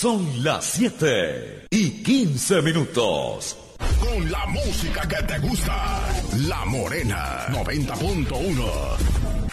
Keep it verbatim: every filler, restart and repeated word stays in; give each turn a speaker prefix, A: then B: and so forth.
A: Son las siete y quince minutos.
B: Con la música que te gusta, La Morena noventa punto uno.